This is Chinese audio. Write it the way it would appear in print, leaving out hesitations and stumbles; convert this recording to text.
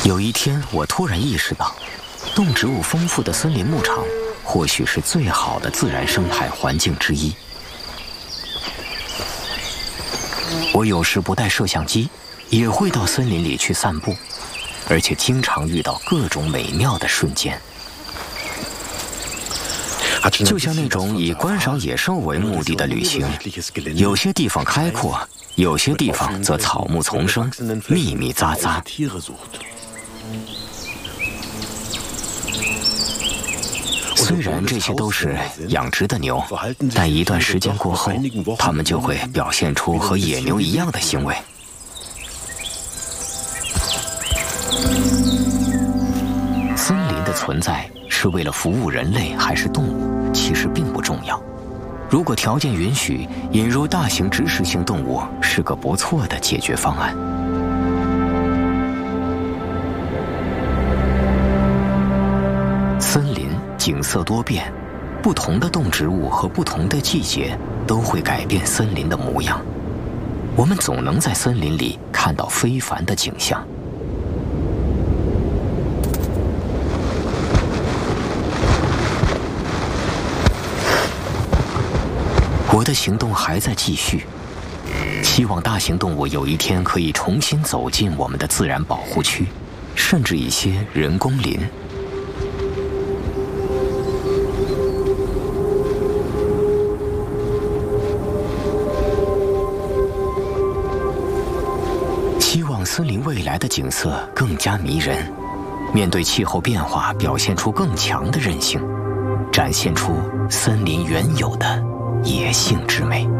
有一天，我突然意识到，动植物丰富的森林牧场，或许是最好的自然生态环境之一。我有时不带摄像机，也会到森林里去散步，而且经常遇到各种美妙的瞬间。就像那种以观赏野兽为目的的旅行，有些地方开阔，有些地方则草木丛生，密密匝匝。虽然这些都是养殖的牛，但一段时间过后，它们就会表现出和野牛一样的行为。森林的存在是为了服务人类还是动物，其实并不重要。如果条件允许，引入大型植食性动物是个不错的解决方案。森林景色多变，不同的动植物和不同的季节都会改变森林的模样。我们总能在森林里看到非凡的景象。我的行动还在继续，希望大型动物有一天可以重新走进我们的自然保护区，甚至一些人工林。希望森林未来的景色更加迷人，面对气候变化表现出更强的韧性，展现出森林原有的野性之美。